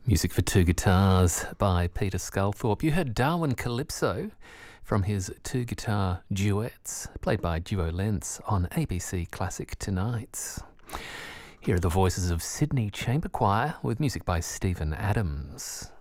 Music for Two Guitars by Peter Sculthorpe. You heard Darwin Calypso from his two guitar duets, played by Duo Lens on ABC Classic Tonight. Here are the voices of Sydney Chamber Choir with music by Stephen Adams.